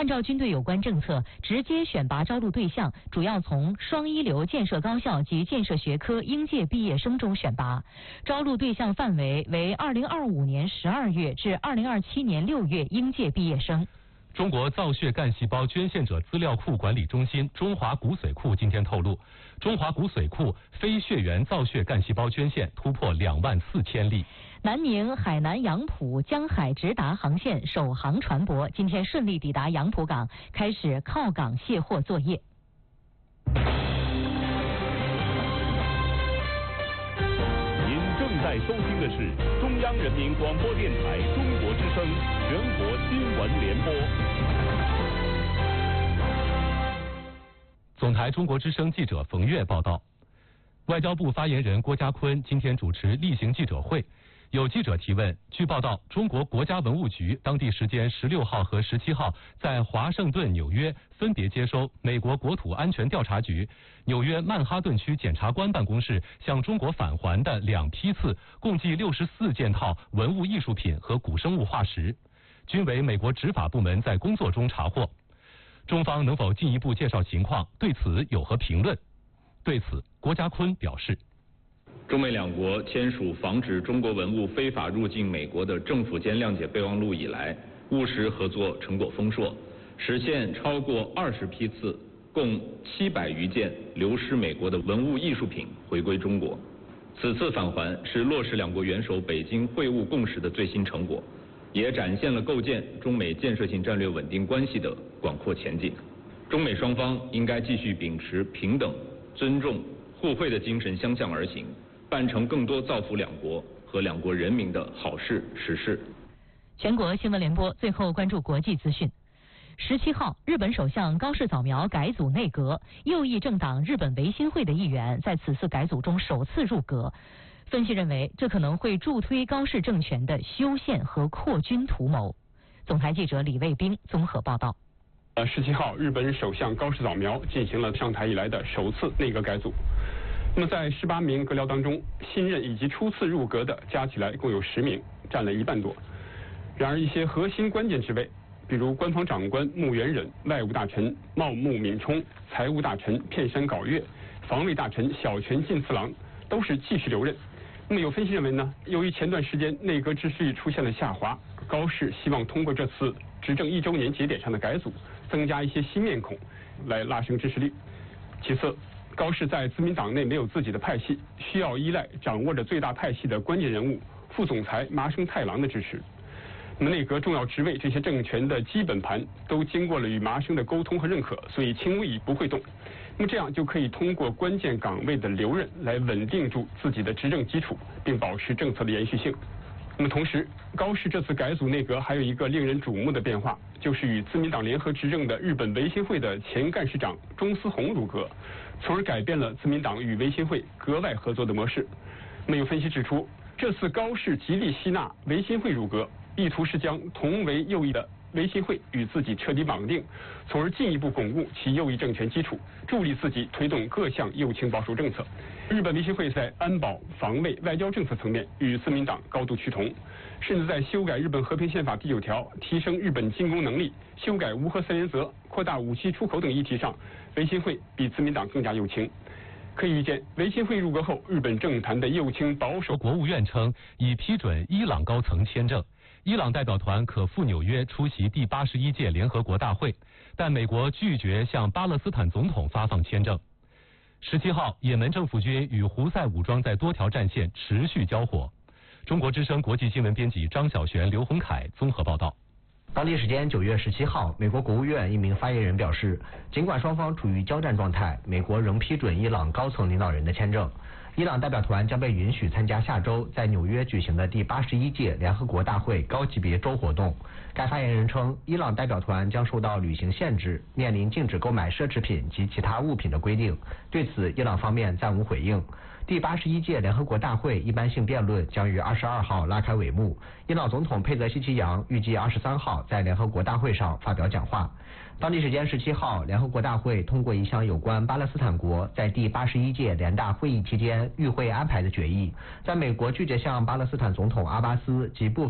按照军队有关政策，直接选拔招录对象主要从双一流建设高校及建设学科应届毕业生中选拔，招录对象范围为2025年12月至2027年6月应届毕业生。 中国造血干细胞捐献者资料库管理中心中华骨髓库今天透露，中华骨髓库非血源造血干细胞捐献突破24000例。 南宁海南杨浦江海直达航线首航船舶今天顺利抵达杨浦港，开始靠港卸货作业。 您正在收听的是中央人民广播电台中国之声全国新闻联播。 总台中国之声记者冯月报道，外交部发言人郭家坤今天主持例行记者会。有记者提问，据报道，中国国家文物局当地时间16号和17号在华盛顿、纽约分别接收美国国土安全调查局、纽约曼哈顿区检察官办公室向中国返还的2批次，共计64件套文物艺术品和古生物化石，均为美国执法部门在工作中查获。中方能否进一步介绍情况，对此有何评论？对此，郭家坤表示， 中美两国签署防止中国文物非法入境美国的政府间谅解备忘录以来，务实合作成果丰硕，实现超过20批次，共700余件流失美国的文物艺术品回归中国。此次返还是落实两国元首北京会晤共识的最新成果，也展现了构建中美建设性战略稳定关系的广阔前景。中美双方应该继续秉持平等、尊重、互惠的精神相向而行，办成更多造福两国和两国人民的好事实事。 全国新闻联播最后关注国际资讯。17号，日本首相高市早苗改组内阁，右翼政党日本维新会的议员在此次改组中首次入阁。分析认为，这可能会助推高市政权的修宪和扩军图谋。总台记者李卫兵综合报道。 17号，日本首相高市早苗进行了上台以来的首次内阁改组。那么在18名阁僚当中，新任以及初次入阁的加起来共有10名，占了1半多。然而一些核心关键职位，比如官方长官木原忍、外务大臣茂木敏充、财务大臣片山杲月、防卫大臣小泉进次郎，都是继续留任。那么有分析认为呢，由于前段时间内阁支持率出现了下滑，高市希望通过这次执政1周年节点上的改组，增加一些新面孔，来拉升支持率。其次，高市在自民党内没有自己的派系，需要依赖掌握着最大派系的关键人物副总裁麻生太郎的支持。那么内阁重要职位这些政权的基本盘都经过了与麻生的沟通和认可，所以轻易不会动。那么这样就可以通过关键岗位的留任来稳定住自己的执政基础，并保持政策的延续性。那么同时，高市这次改组内阁还有一个令人瞩目的变化，就是与自民党联合执政的日本维新会的前干事长中司宏入阁，从而改变了自民党与维新会格外合作的模式。那么有分析指出，这次高市极力吸纳维新会入阁，意图是将同为右翼的维新会与自己彻底绑定，从而进一步巩固其右翼政权基础，助力自己推动各项右倾保守政策。日本维新会在安保、防卫、外交政策层面与自民党高度趋同，甚至在修改日本和平宪法第9条、提升日本进攻能力、修改无核三原则、扩大武器出口等议题上，维新会比自民党更加右倾。可以预见，维新会入阁后，日本政坛的右倾保守。 国务院称已批准伊朗高层签证，伊朗代表团可赴纽约出席第81届联合国大会，但美国拒绝向巴勒斯坦总统发放签证。17号，也门政府军与胡塞武装在多条战线持续交火。中国之声国际新闻编辑张晓璇、刘洪凯综合报道。 当地时间9月17号，美国国务院一名发言人表示，尽管双方处于交战状态，美国仍批准伊朗高层领导人的签证。伊朗代表团将被允许参加下周在纽约举行的第81届联合国大会高级别周活动。该发言人称，伊朗代表团将受到旅行限制，面临禁止购买奢侈品及其他物品的规定。对此，伊朗方面暂无回应。第81届联合国大会一般性辩论将于22号拉开帷幕。伊朗总统佩泽希奇扬预计23号在联合国大会上发表讲话。当地时间17号，联合国大会通过一项有关巴勒斯坦国在第81届联大会议期间与会安排的决议，在美国拒绝向巴勒斯坦总统阿巴斯及部分